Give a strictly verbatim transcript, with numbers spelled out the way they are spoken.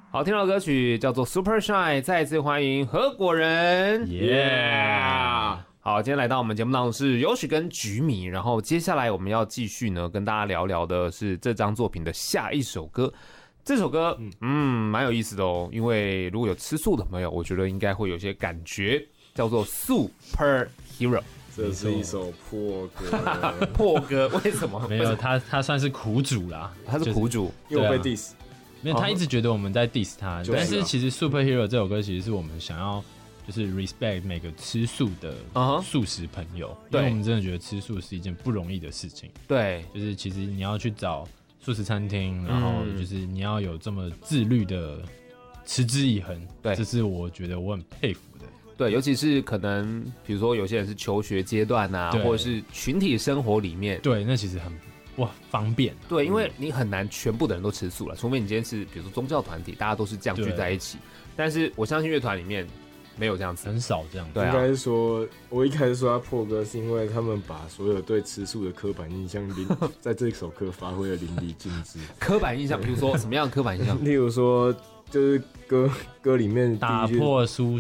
好，听到的歌曲叫做 Super Shine， 再次欢迎何果仁， 耶、 yeah! 好，今天来到我们节目当中是Yoshi跟菊米，然后接下来我们要继续呢跟大家聊聊的是这张作品的下一首歌。这首歌嗯蛮有意思的哦，因为如果有吃素的朋友，我觉得应该会有些感觉，叫做 Super Hero。 这是一首破歌， 破歌为什么？ 没有他，他算是苦主啦， 他是苦主， 因为我被 diss。 没有，他一直觉得我们在 diss 他， 就是啊、 但是其实 Super Hero 这首歌其实是我们想要就是 respect 每个吃素的素食朋友， uh-huh. 因为我们真的觉得吃素是一件不容易的事情。 对， 就是其实你要去找素食餐厅，然后就是你要有这么自律的持之以恒，对，这是我觉得我很佩服的。 对，尤其是可能比如说有些人是求学阶段啊，或者是群体生活里面， 对，那其实很哇方便、啊。 对，因为你很难全部的人都吃素了，除非你今天是比如说宗教团体，大家都是这样聚在一起。但是我相信乐团里面没有这样子， 很少这样子。 对、啊， 应该是说，我一开始说他破歌，是因为他们把所有对吃素的刻板印象在这首歌发挥的淋漓尽致。 刻板印象，比如说什么样的刻板印象？ 例如说，就是歌歌里面打破蔬